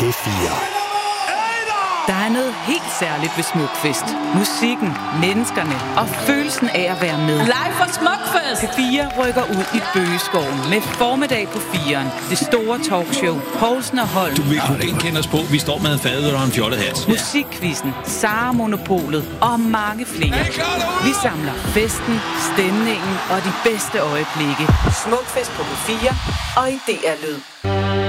P4. Der er noget helt særligt ved Smukfest. Musikken, menneskerne og følelsen af at være med. Live fra Smukfest! P4 rykker ud i Bøgeskoven med formiddag på 4'eren. Det store talkshow, Poulsen og Holm. Du vil ikke kende os på. Vi står med en fadøl og en fjollet hat. Musikquizzen, Sara Monopolet og mange flere. Vi samler festen, stemningen og de bedste øjeblikke. Smukfest på P4 og i DR Lyd.